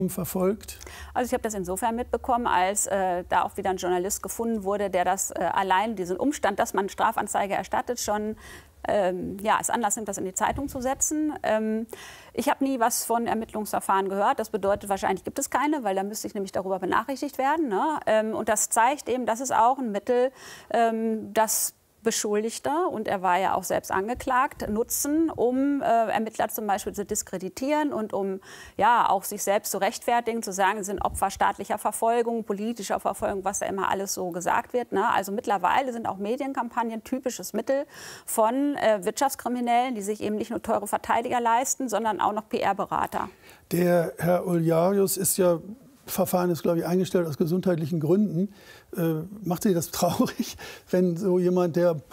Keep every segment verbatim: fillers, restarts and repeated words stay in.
verfolgt? Also ich habe das insofern mitbekommen, als äh, da auch wieder ein Journalist gefunden wurde, der das äh, allein diesen Umstand, dass man Strafanzeige erstattet, schon ähm, ja, als Anlass nimmt, das in die Zeitung zu setzen. Ähm, ich habe nie was von Ermittlungsverfahren gehört. Das bedeutet, wahrscheinlich gibt es keine, weil da müsste ich nämlich darüber benachrichtigt werden. Ne? Ähm, und das zeigt eben, das ist auch ein Mittel, ähm, das Beschuldigter, und er war ja auch selbst angeklagt, nutzen, um äh, Ermittler zum Beispiel zu diskreditieren und um ja auch sich selbst zu rechtfertigen, zu sagen, sie sind Opfer staatlicher Verfolgung, politischer Verfolgung, was da immer alles so gesagt wird. Ne? Also mittlerweile sind auch Medienkampagnen typisches Mittel von äh, Wirtschaftskriminellen, die sich eben nicht nur teure Verteidiger leisten, sondern auch noch P R-Berater. Der Herr Oljarius ist ja Verfahren ist, glaube ich, eingestellt aus gesundheitlichen Gründen. Äh, macht Sie das traurig, wenn so jemand, der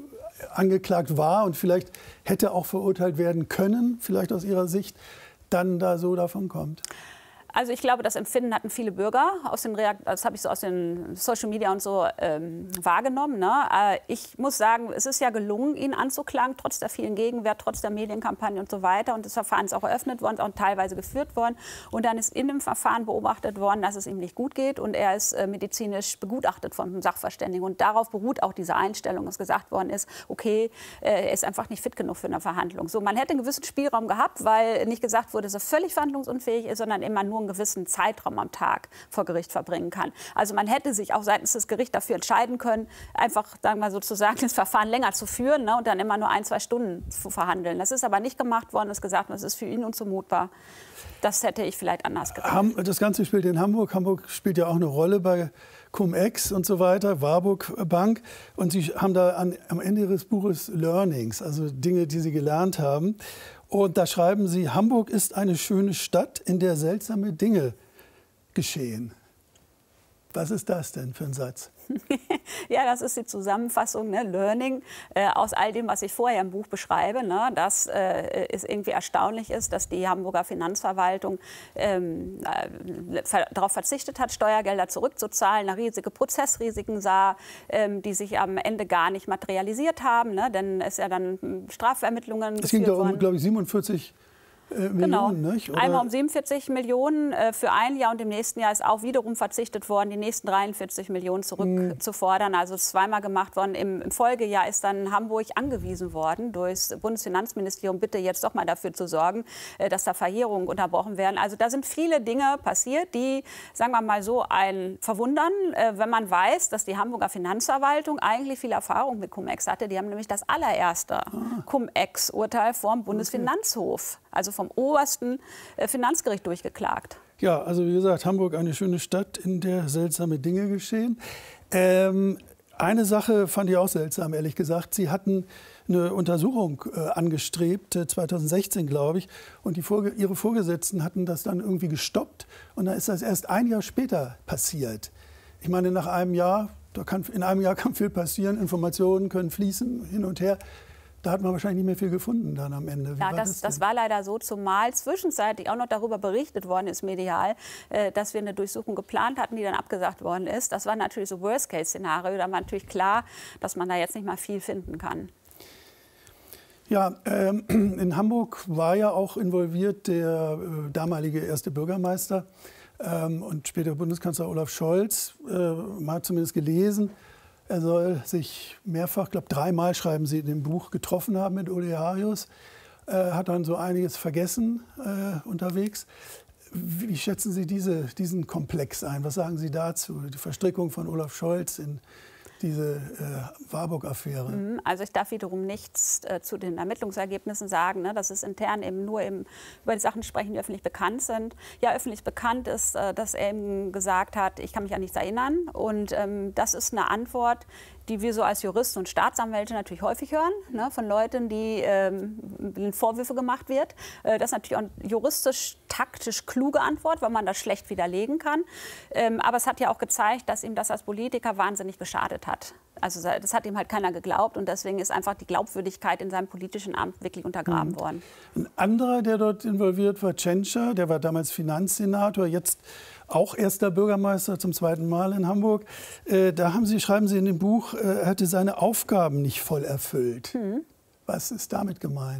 angeklagt war und vielleicht hätte auch verurteilt werden können, vielleicht aus Ihrer Sicht, dann da so davon kommt? Also ich glaube, das Empfinden hatten viele Bürger. Aus den Reakt das habe ich so aus den Social Media und so ähm, wahrgenommen. Ne? Äh, ich muss sagen, es ist ja gelungen, ihn anzuklagen, trotz der vielen Gegenwehr, trotz der Medienkampagne und so weiter. Und das Verfahren ist auch eröffnet worden, auch teilweise geführt worden. Und dann ist in dem Verfahren beobachtet worden, dass es ihm nicht gut geht. Und er ist äh, medizinisch begutachtet vom Sachverständigen. Und darauf beruht auch diese Einstellung, dass gesagt worden ist, okay, äh, er ist einfach nicht fit genug für eine Verhandlung. So, man hätte einen gewissen Spielraum gehabt, weil nicht gesagt wurde, dass er völlig verhandlungsunfähig ist, sondern immer nur einen gewissen Zeitraum am Tag vor Gericht verbringen kann. Also man hätte sich auch seitens des Gerichts dafür entscheiden können, einfach, sagen wir sozusagen, das Verfahren länger zu führen, ne, und dann immer nur ein, zwei Stunden zu verhandeln. Das ist aber nicht gemacht worden, es ist gesagt, das ist für ihn unzumutbar. Das hätte ich vielleicht anders getan. Das Ganze spielt in Hamburg. Hamburg spielt ja auch eine Rolle bei Cum-Ex und so weiter, Warburg Bank. Und Sie haben da an, am Ende Ihres Buches Learnings, also Dinge, die Sie gelernt haben. Und da schreiben Sie, Hamburg ist eine schöne Stadt, in der seltsame Dinge geschehen. Was ist das denn für ein Satz? Ja, das ist die Zusammenfassung, ne? Learning, äh, aus all dem, was ich vorher im Buch beschreibe. Ne? Dass äh, es irgendwie erstaunlich ist, dass die Hamburger Finanzverwaltung ähm, äh, ver darauf verzichtet hat, Steuergelder zurückzuzahlen, eine riesige Prozessrisiken sah, ähm, die sich am Ende gar nicht materialisiert haben. Ne? Denn es ja dann Strafvermittlungen Es ging da um, glaube ich, siebenundvierzig Äh, genau. Millionen, nicht? Oder? Einmal um siebenundvierzig Millionen äh, für ein Jahr, und im nächsten Jahr ist auch wiederum verzichtet worden, die nächsten dreiundvierzig Millionen zurückzufordern. Mhm. Also zweimal gemacht worden. Im, Im Folgejahr ist dann Hamburg angewiesen worden durchs Bundesfinanzministerium, bitte jetzt doch mal dafür zu sorgen, äh, dass da Verjährungen unterbrochen werden. Also da sind viele Dinge passiert, die, sagen wir mal so, einen verwundern, äh, wenn man weiß, dass die Hamburger Finanzverwaltung eigentlich viel Erfahrung mit Cum-Ex hatte. Die haben nämlich das allererste ah. Cum-Ex-Urteil vom Bundesfinanzhof, also vom obersten Finanzgericht, durchgeklagt. Ja, also wie gesagt, Hamburg eine schöne Stadt, in der seltsame Dinge geschehen. Ähm, eine Sache fand ich auch seltsam, ehrlich gesagt. Sie hatten eine Untersuchung äh, angestrebt, äh, zweitausendsechzehn, glaube ich. Und die Vorge Ihre Vorgesetzten hatten das dann irgendwie gestoppt. Und dann ist das erst ein Jahr später passiert. Ich meine, nach einem Jahr, da kann, in einem Jahr kann viel passieren. Informationen können fließen hin und her. Da hat man wahrscheinlich nicht mehr viel gefunden dann am Ende. Wie ja, war das, das, das war leider so, zumal zwischenzeitlich auch noch darüber berichtet worden ist, medial, äh, dass wir eine Durchsuchung geplant hatten, die dann abgesagt worden ist. Das war natürlich so Worst-Case-Szenario. Da war natürlich klar, dass man da jetzt nicht mal viel finden kann. Ja, ähm, in Hamburg war ja auch involviert der äh, damalige erste Bürgermeister ähm, und später Bundeskanzler Olaf Scholz. Äh, man hat zumindest gelesen, er soll sich mehrfach, ich glaube dreimal schreiben Sie in dem Buch, getroffen haben mit Oljarius. Äh, hat dann so einiges vergessen äh, unterwegs. Wie, wie schätzen Sie diese, diesen Komplex ein? Was sagen Sie dazu? Die Verstrickung von Olaf Scholz in diese äh, Warburg-Affäre? Also ich darf wiederum nichts äh, zu den Ermittlungsergebnissen sagen. Ne? Das ist intern eben nur eben über die Sachen sprechen, die öffentlich bekannt sind. Ja, öffentlich bekannt ist, äh, dass er eben gesagt hat, ich kann mich an nichts erinnern. Und ähm, das ist eine Antwort, die wir so als Juristen und Staatsanwälte natürlich häufig hören, ne, von Leuten, die ähm, Vorwürfe gemacht wird. Äh, das ist natürlich auch eine juristisch, taktisch kluge Antwort, weil man das schlecht widerlegen kann. Ähm, aber es hat ja auch gezeigt, dass ihm das als Politiker wahnsinnig geschadet hat. Also das hat ihm halt keiner geglaubt, und deswegen ist einfach die Glaubwürdigkeit in seinem politischen Amt wirklich untergraben mhm. worden. Ein anderer, der dort involviert war, Tschentscher, der war damals Finanzsenator, jetzt auch erster Bürgermeister zum zweiten Mal in Hamburg. Äh, da haben Sie, schreiben Sie in dem Buch, äh, er hätte seine Aufgaben nicht voll erfüllt. Mhm. Was ist damit gemeint?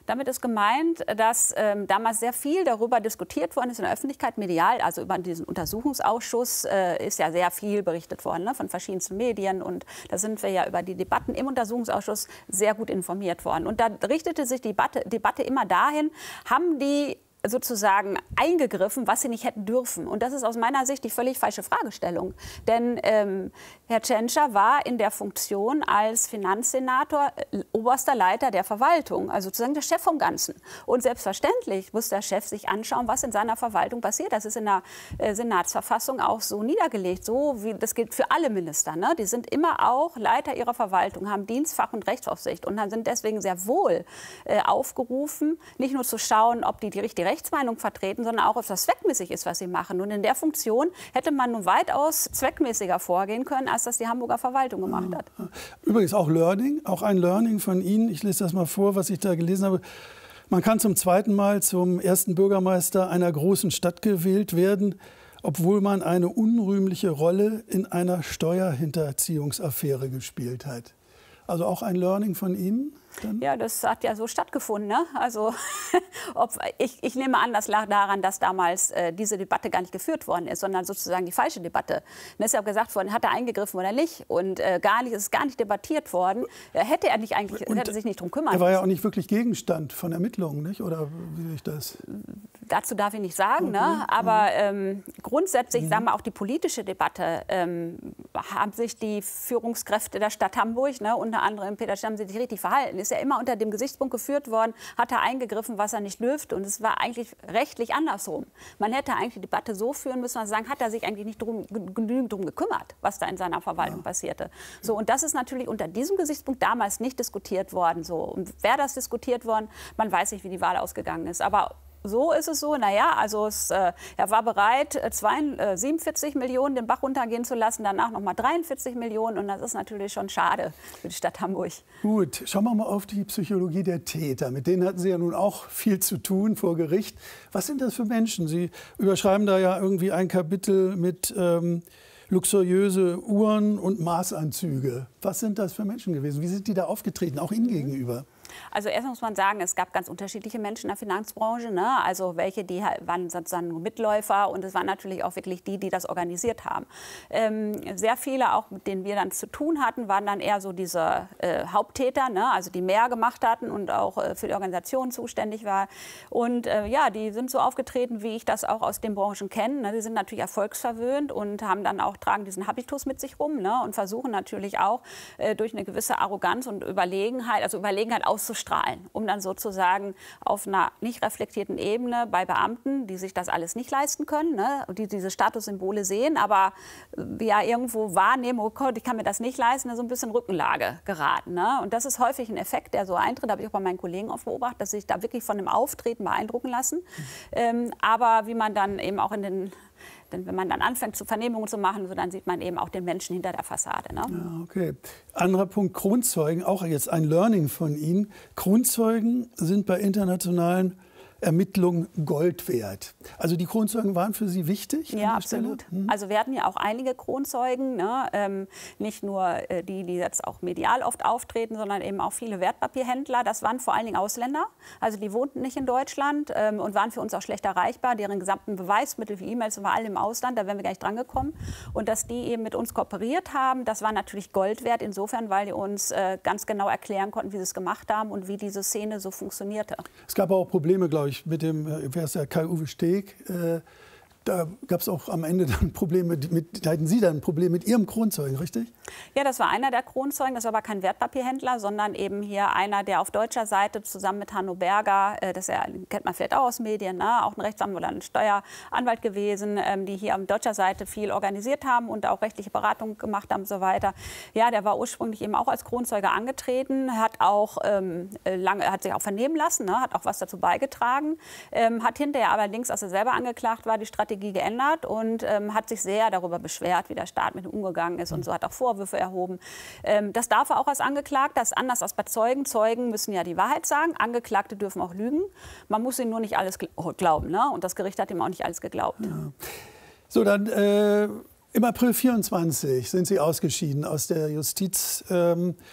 Damit ist gemeint, dass ähm, damals sehr viel darüber diskutiert worden ist in der Öffentlichkeit, medial, also über diesen Untersuchungsausschuss äh, ist ja sehr viel berichtet worden, ne, von verschiedensten Medien. Und da sind wir ja über die Debatten im Untersuchungsausschuss sehr gut informiert worden. Und da richtete sich die Debatte, Debatte immer dahin, haben die sozusagen eingegriffen, was sie nicht hätten dürfen. Und das ist aus meiner Sicht die völlig falsche Fragestellung. Denn ähm, Herr Tschentscher war in der Funktion als Finanzsenator äh, oberster Leiter der Verwaltung, also sozusagen der Chef vom Ganzen. Und selbstverständlich muss der Chef sich anschauen, was in seiner Verwaltung passiert. Das ist in der äh, Senatsverfassung auch so niedergelegt. So wie das gilt für alle Minister. Ne? Die sind immer auch Leiter ihrer Verwaltung, haben Dienstfach und Rechtsaufsicht und sind deswegen sehr wohl äh, aufgerufen, nicht nur zu schauen, ob die die richtige Rechtsmeinung vertreten, sondern auch, ob das zweckmäßig ist, was sie machen. Und in der Funktion hätte man nun weitaus zweckmäßiger vorgehen können, als das die Hamburger Verwaltung gemacht hat. Übrigens auch Learning, auch ein Learning von Ihnen. Ich lese das mal vor, was ich da gelesen habe. Man kann zum zweiten Mal zum ersten Bürgermeister einer großen Stadt gewählt werden, obwohl man eine unrühmliche Rolle in einer Steuerhinterziehungsaffäre gespielt hat. Also auch ein Learning von Ihnen? Dann? Ja, das hat ja so stattgefunden. Ne? Also, ob, ich, ich nehme an, das lag daran, dass damals äh, diese Debatte gar nicht geführt worden ist, sondern sozusagen die falsche Debatte. Und es ist ja auch gesagt worden, hat er eingegriffen oder nicht? Und äh, gar nicht, es ist gar nicht debattiert worden. Äh, hätte er nicht eigentlich, und hätte sich nicht drum kümmern Er war müssen. ja auch nicht wirklich Gegenstand von Ermittlungen, nicht? Oder wie sehe ich das? Dazu darf ich nicht sagen, okay. ne? Aber ähm, grundsätzlich, mhm. sagen wir auch die politische Debatte, ähm, haben sich die Führungskräfte der Stadt Hamburg, ne, unter anderem Peter Stamm, sich richtig verhalten. Ist ja immer unter dem Gesichtspunkt geführt worden, hat er eingegriffen, was er nicht dürfte. Und es war eigentlich rechtlich andersrum. Man hätte eigentlich die Debatte so führen müssen, man sagen, hat er sich eigentlich nicht drum, genügend darum gekümmert, was da in seiner Verwaltung ja. passierte. So, und das ist natürlich unter diesem Gesichtspunkt damals nicht diskutiert worden. So. Und wäre das diskutiert worden, man weiß nicht, wie die Wahl ausgegangen ist. Aber so ist es so, naja, also es, äh, er war bereit, äh, siebenundvierzig Millionen den Bach runtergehen zu lassen, danach nochmal dreiundvierzig Millionen und das ist natürlich schon schade für die Stadt Hamburg. Gut, schauen wir mal auf die Psychologie der Täter. Mit denen hatten Sie ja nun auch viel zu tun vor Gericht. Was sind das für Menschen? Sie überschreiben da ja irgendwie ein Kapitel mit ähm, luxuriöse Uhren und Maßanzüge. Was sind das für Menschen gewesen? Wie sind die da aufgetreten, auch Ihnen mhm. gegenüber? Also erst muss man sagen, es gab ganz unterschiedliche Menschen in der Finanzbranche. Ne? Also welche, die waren sozusagen nur Mitläufer und es waren natürlich auch wirklich die, die das organisiert haben. Ähm, sehr viele, auch mit denen wir dann zu tun hatten, waren dann eher so diese äh, Haupttäter, ne? Also die mehr gemacht hatten und auch äh, für die Organisation zuständig waren. Und äh, ja, die sind so aufgetreten, wie ich das auch aus den Branchen kenne. Ne? Die sind natürlich erfolgsverwöhnt und haben dann auch, tragen diesen Habitus mit sich rum, ne? Und versuchen natürlich auch äh, durch eine gewisse Arroganz und Überlegenheit, also Überlegenheit auszustrahlen, um dann sozusagen auf einer nicht reflektierten Ebene bei Beamten, die sich das alles nicht leisten können, ne, die diese Statussymbole sehen, aber äh, ja irgendwo wahrnehmen, oh Gott, ich kann mir das nicht leisten, so ein bisschen Rückenlage geraten. Ne? Und das ist häufig ein Effekt, der so eintritt, habe ich auch bei meinen Kollegen oft beobachtet, dass sie sich da wirklich von dem Auftreten beeindrucken lassen. Mhm. Ähm, aber wie man dann eben auch in den Denn wenn man dann anfängt, zu Vernehmungen zu machen, so, dann sieht man eben auch den Menschen hinter der Fassade. Ne? Ja, okay. Anderer Punkt, Kronzeugen, auch jetzt ein Learning von Ihnen. Kronzeugen sind bei internationalen Ermittlungen Gold wert. Also die Kronzeugen waren für Sie wichtig? Ja, absolut. Hm. Also wir hatten ja auch einige Kronzeugen, ne? ähm, nicht nur äh, die, die jetzt auch medial oft auftreten, sondern eben auch viele Wertpapierhändler. Das waren vor allen Dingen Ausländer, also die wohnten nicht in Deutschland ähm, und waren für uns auch schlecht erreichbar. Deren gesamten Beweismittel wie E-Mails waren alle im Ausland, da wären wir gar nicht dran gekommen. Und dass die eben mit uns kooperiert haben, das war natürlich Gold wert insofern, weil die uns äh, ganz genau erklären konnten, wie sie es gemacht haben und wie diese Szene so funktionierte. Es gab auch Probleme, glaube ich, mit dem, wer ist der, Kai-Uwe Steg, äh, da gab es auch am Ende dann Probleme mit, mit, da hatten Sie dann ein Problem mit Ihrem Kronzeugen, richtig? Ja, das war einer der Kronzeugen, das war aber kein Wertpapierhändler, sondern eben hier einer, der auf deutscher Seite zusammen mit Hanno Berger, äh, das ja, kennt man vielleicht auch aus Medien, ne, auch ein Rechtsanwalt oder ein Steueranwalt gewesen, ähm, die hier auf deutscher Seite viel organisiert haben und auch rechtliche Beratung gemacht haben und so weiter. Ja, der war ursprünglich eben auch als Kronzeuge angetreten, hat auch ähm, lange, hat sich auch vernehmen lassen, ne, hat auch was dazu beigetragen, ähm, hat hinterher allerdings, als er selber angeklagt war, die Strategie geändert und ähm, hat sich sehr darüber beschwert, wie der Staat mit ihm umgegangen ist und so, hat auch Vorwürfe erhoben. Ähm, das darf er auch als Angeklagter, das ist anders als bei Zeugen. Zeugen müssen ja die Wahrheit sagen, Angeklagte dürfen auch lügen. Man muss ihnen nur nicht alles glauben, ne? Und das Gericht hat ihm auch nicht alles geglaubt. Ja. So, dann äh, im April vierundzwanzig sind Sie ausgeschieden aus der Justiz. Ähm,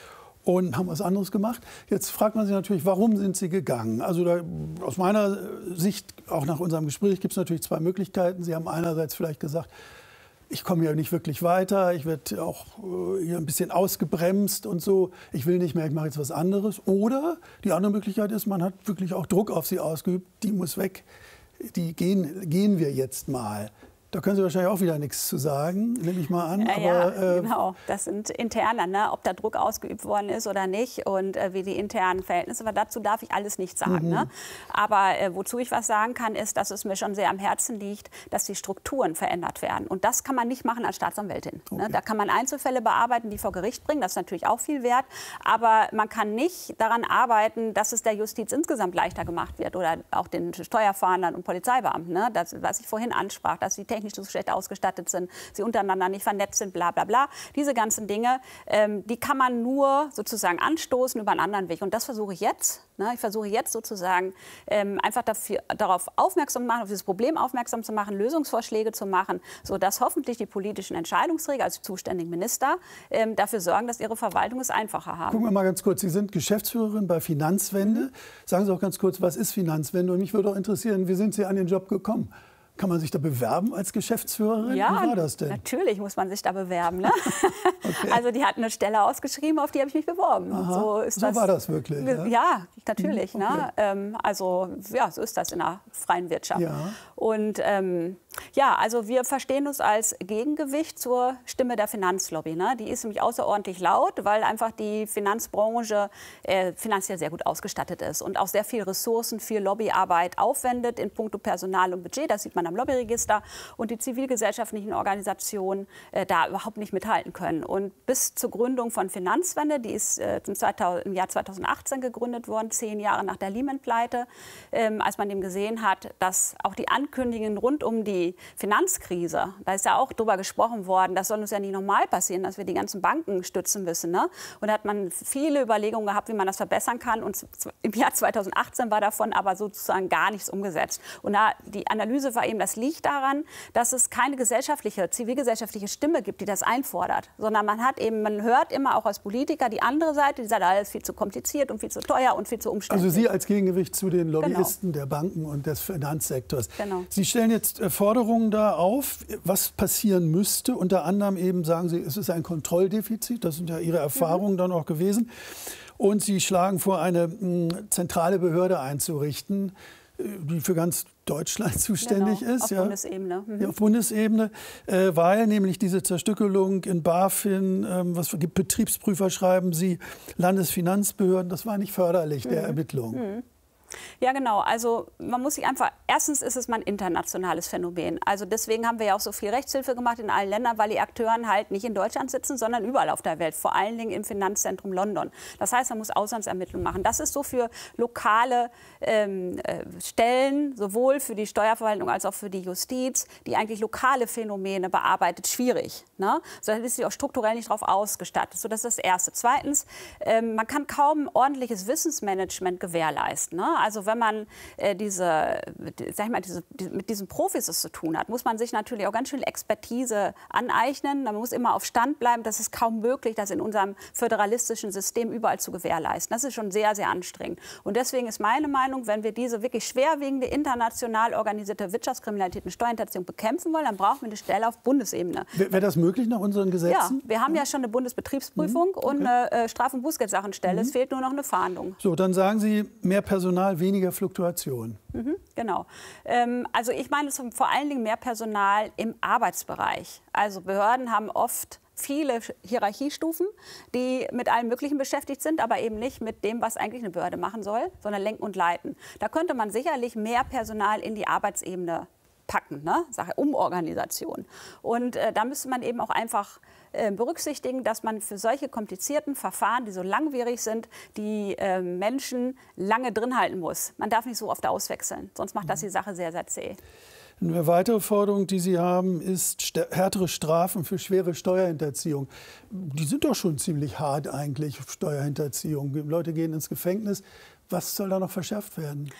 und haben was anderes gemacht. Jetzt fragt man sich natürlich, warum sind Sie gegangen? Also da, aus meiner Sicht, auch nach unserem Gespräch, gibt es natürlich zwei Möglichkeiten. Sie haben einerseits vielleicht gesagt, ich komme ja nicht wirklich weiter, ich werde auch äh, hier ein bisschen ausgebremst und so, ich will nicht mehr, ich mache jetzt was anderes. Oder die andere Möglichkeit ist, man hat wirklich auch Druck auf Sie ausgeübt, die muss weg, die gehen, gehen wir jetzt mal. Da können Sie wahrscheinlich auch wieder nichts zu sagen, nehme ich mal an. Ja, aber, ja, äh, genau. Das sind interne, ne? Ob da Druck ausgeübt worden ist oder nicht und äh, wie die internen Verhältnisse. Aber dazu darf ich alles nicht sagen. Mhm. Ne? Aber äh, wozu ich was sagen kann, ist, dass es mir schon sehr am Herzen liegt, dass die Strukturen verändert werden. Und das kann man nicht machen als Staatsanwältin. Okay. Ne? Da kann man Einzelfälle bearbeiten, die vor Gericht bringen. Das ist natürlich auch viel wert. Aber man kann nicht daran arbeiten, dass es der Justiz insgesamt leichter gemacht wird oder auch den Steuerfahndern und Polizeibeamten. Ne? Das, was ich vorhin ansprach, dass die technisch so schlecht ausgestattet sind, sie untereinander nicht vernetzt sind, bla bla bla. Diese ganzen Dinge, ähm, die kann man nur sozusagen anstoßen über einen anderen Weg. Und das versuche ich jetzt. Ne? Ich versuche jetzt sozusagen ähm, einfach dafür, darauf aufmerksam zu machen, auf dieses Problem aufmerksam zu machen, Lösungsvorschläge zu machen, sodass hoffentlich die politischen Entscheidungsträger, also die zuständigen Minister, ähm, dafür sorgen, dass ihre Verwaltung es einfacher haben. Gucken wir mal ganz kurz. Sie sind Geschäftsführerin bei Finanzwende. Mhm. Sagen Sie auch ganz kurz, was ist Finanzwende? Und mich würde auch interessieren, wie sind Sie an den Job gekommen? Kann man sich da bewerben als Geschäftsführerin? Ja, wie war das denn? Natürlich muss man sich da bewerben. Ne? Okay. Also die hat eine Stelle ausgeschrieben, auf die habe ich mich beworben. So, ist so das, war das wirklich? Ja, ja natürlich. Okay. Ne? Ähm, also ja, so ist das in der freien Wirtschaft. Ja. Und ähm, ja, also wir verstehen uns als Gegengewicht zur Stimme der Finanzlobby. Ne? Die ist nämlich außerordentlich laut, weil einfach die Finanzbranche äh, finanziell sehr gut ausgestattet ist und auch sehr viel Ressourcen, viel Lobbyarbeit aufwendet in puncto Personal und Budget. Das sieht man am Lobbyregister. Und die zivilgesellschaftlichen Organisationen äh, da überhaupt nicht mithalten können. Und bis zur Gründung von Finanzwende, die ist äh, im, zweitausend, im Jahr zweitausendachtzehn gegründet worden, zehn Jahre nach der Lehman-Pleite, ähm, als man eben gesehen hat, dass auch die Ankündigungen rund um die Finanzkrise, da ist ja auch drüber gesprochen worden, das soll uns ja nicht normal passieren, dass wir die ganzen Banken stützen müssen. Ne? Und da hat man viele Überlegungen gehabt, wie man das verbessern kann. Und im Jahr zweitausendachtzehn war davon aber sozusagen gar nichts umgesetzt. Und da, die Analyse war eben, das liegt daran, dass es keine gesellschaftliche, zivilgesellschaftliche Stimme gibt, die das einfordert. Sondern man hat eben, man hört immer auch als Politiker die andere Seite, die sagt, alles viel zu kompliziert und viel zu teuer und viel zu umständlich. Also Sie als Gegengewicht zu den Lobbyisten genau. der Banken und des Finanzsektors. Genau. Sie stellen jetzt Forderungen da auf, was passieren müsste. Unter anderem eben sagen Sie, es ist ein Kontrolldefizit. Das sind ja Ihre Erfahrungen mhm. dann auch gewesen. Und Sie schlagen vor, eine mh, zentrale Behörde einzurichten, die für ganz Deutschland zuständig genau, ist. Auf ja. Bundesebene. Mhm. Ja, auf Bundesebene, äh, weil nämlich diese Zerstückelung in BaFin, ähm, was gibt Betriebsprüfer, schreiben Sie, Landesfinanzbehörden, das war nicht förderlich, mhm. der Ermittlung. Mhm. Ja, genau. Also man muss sich einfach, erstens ist es mal ein internationales Phänomen. Also deswegen haben wir ja auch so viel Rechtshilfe gemacht in allen Ländern, weil die Akteuren halt nicht in Deutschland sitzen, sondern überall auf der Welt, vor allen Dingen im Finanzzentrum London. Das heißt, man muss Auslandsermittlungen machen. Das ist so für lokale ähm, äh, Stellen, sowohl für die Steuerverwaltung als auch für die Justiz, die eigentlich lokale Phänomene bearbeitet, schwierig. Ne? So, da ist sie auch strukturell nicht darauf ausgestattet. So, das ist das Erste. Zweitens, ähm, man kann kaum ordentliches Wissensmanagement gewährleisten. Ne? Also wenn man äh, diese, sag ich mal, diese, die, mit diesen Profis es zu tun hat, muss man sich natürlich auch ganz schön Expertise aneignen. Man muss immer auf Stand bleiben. Das ist kaum möglich, das in unserem föderalistischen System überall zu gewährleisten. Das ist schon sehr, sehr anstrengend. Und deswegen ist meine Meinung, wenn wir diese wirklich schwerwiegende, international organisierte Wirtschaftskriminalität und Steuerhinterziehung bekämpfen wollen, dann brauchen wir eine Stelle auf Bundesebene. Wäre das möglich nach unseren Gesetzen? Ja, wir haben ja schon eine Bundesbetriebsprüfung mhm, okay. und eine äh, Straf- und Bußgeldsachenstelle. Mhm. Es fehlt nur noch eine Fahndung. So, dann sagen Sie, mehr Personal, weniger Fluktuation. Mhm, genau. Ähm, also ich meine vor allen Dingen mehr Personal im Arbeitsbereich. Also Behörden haben oft viele Hierarchiestufen, die mit allem Möglichen beschäftigt sind, aber eben nicht mit dem, was eigentlich eine Behörde machen soll, sondern lenken und leiten. Da könnte man sicherlich mehr Personal in die Arbeitsebene packen, ne? Sache Umorganisation. Und äh, da müsste man eben auch einfach äh, berücksichtigen, dass man für solche komplizierten Verfahren, die so langwierig sind, die äh, Menschen lange drin halten muss. Man darf nicht so oft auswechseln, sonst macht das die Sache sehr, sehr zäh. Eine weitere Forderung, die Sie haben, ist härtere Strafen für schwere Steuerhinterziehung. Die sind doch schon ziemlich hart eigentlich, Steuerhinterziehung. Leute gehen ins Gefängnis. Was soll da noch verschärft werden?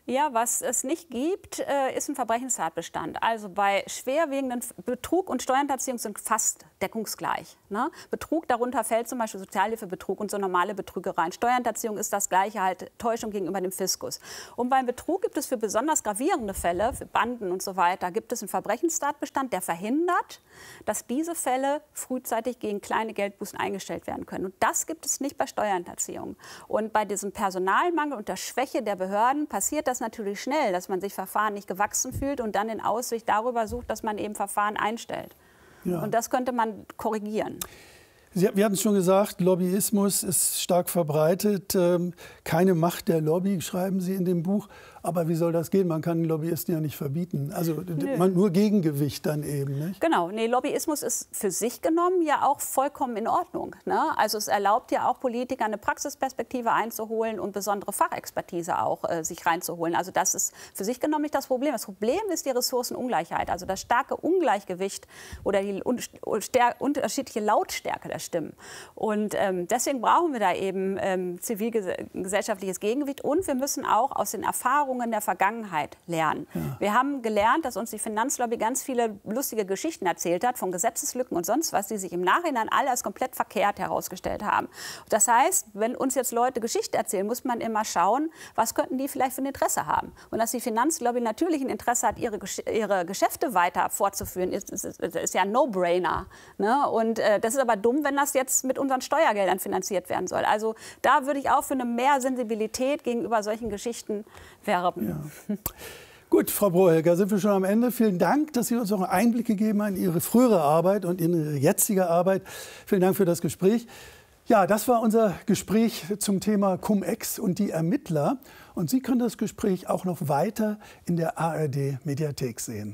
Ja, was es nicht gibt, äh, ist ein Verbrechenstatbestand. Also bei schwerwiegenden Betrug und Steuerhinterziehung sind fast deckungsgleich. Ne? Betrug, darunter fällt zum Beispiel Sozialhilfebetrug und so normale Betrügereien. Steuerhinterziehung ist das Gleiche, halt Täuschung gegenüber dem Fiskus. Und beim Betrug gibt es für besonders gravierende Fälle, für Banden und so weiter, gibt es einen Verbrechenstatbestand, der verhindert, dass diese Fälle frühzeitig gegen kleine Geldbußen eingestellt werden können. Und das gibt es nicht bei Steuerhinterziehung. Und bei diesem Personalmangel und der Schwäche der Behörden passiert das natürlich schnell, dass man sich Verfahren nicht gewachsen fühlt und dann den Ausweg darüber sucht, dass man eben Verfahren einstellt. Ja. Und das könnte man korrigieren. Sie, wir hatten es schon gesagt, Lobbyismus ist stark verbreitet. Ähm, keine Macht der Lobby, schreiben Sie in dem Buch. Aber wie soll das gehen? Man kann den Lobbyisten ja nicht verbieten. Also man, nur Gegengewicht dann eben. Nicht? Genau. Nee, Lobbyismus ist für sich genommen ja auch vollkommen in Ordnung. Ne? Also es erlaubt ja auch Politikern eine Praxisperspektive einzuholen und besondere Fachexpertise auch äh, sich reinzuholen. Also das ist für sich genommen nicht das Problem. Das Problem ist die Ressourcenungleichheit. Also das starke Ungleichgewicht oder die un unterschiedliche Lautstärke der Stimmen. Und ähm, deswegen brauchen wir da eben ähm, zivilgesellschaftliches Gegengewicht. Und wir müssen auch aus den Erfahrungen der Vergangenheit lernen. Ja. Wir haben gelernt, dass uns die Finanzlobby ganz viele lustige Geschichten erzählt hat, von Gesetzeslücken und sonst was, die sich im Nachhinein alle als komplett verkehrt herausgestellt haben. Das heißt, wenn uns jetzt Leute Geschichte erzählen, muss man immer schauen, was könnten die vielleicht für ein Interesse haben. Und dass die Finanzlobby natürlich ein Interesse hat, ihre, ihre Geschäfte weiter fortzuführen, ist, ist, ist, ist ja ein No-Brainer. Ne? Und äh, das ist aber dumm, wenn das jetzt mit unseren Steuergeldern finanziert werden soll. Also da würde ich auch für eine mehr Sensibilität gegenüber solchen Geschichten werben. Ja. Gut, Frau Brohelker, sind wir schon am Ende. Vielen Dank, dass Sie uns auch einen Einblick gegeben haben in Ihre frühere Arbeit und in Ihre jetzige Arbeit. Vielen Dank für das Gespräch. Ja, das war unser Gespräch zum Thema Cum-Ex und die Ermittler. Und Sie können das Gespräch auch noch weiter in der A R D-Mediathek sehen.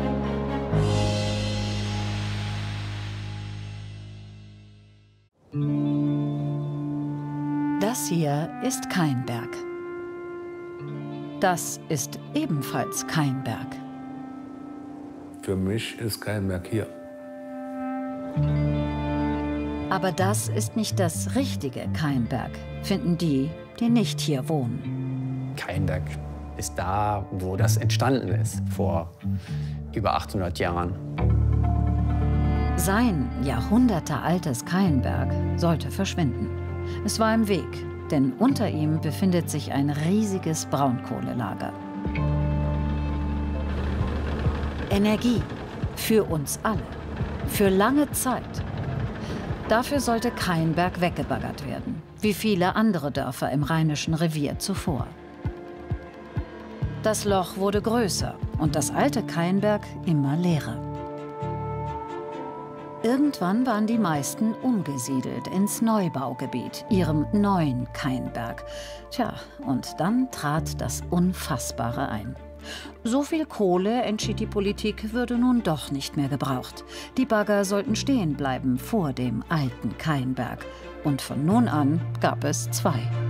Das hier ist kein Berg. Das ist ebenfalls kein Berg. Für mich ist kein Berg hier. Aber das ist nicht das richtige Kainberg, finden die, die nicht hier wohnen. Kainberg ist da, wo das entstanden ist, vor über achthundert Jahren. Sein jahrhundertealtes Kainberg sollte verschwinden. Es war im Weg. Denn unter ihm befindet sich ein riesiges Braunkohlelager. Energie für uns alle, für lange Zeit. Dafür sollte Kainberg weggebaggert werden, wie viele andere Dörfer im Rheinischen Revier zuvor. Das Loch wurde größer und das alte Kainberg immer leerer. Irgendwann waren die meisten umgesiedelt ins Neubaugebiet, ihrem neuen Kainberg. Tja, und dann trat das Unfassbare ein. So viel Kohle, entschied die Politik, würde nun doch nicht mehr gebraucht. Die Bagger sollten stehen bleiben vor dem alten Kainberg. Und von nun an gab es zwei.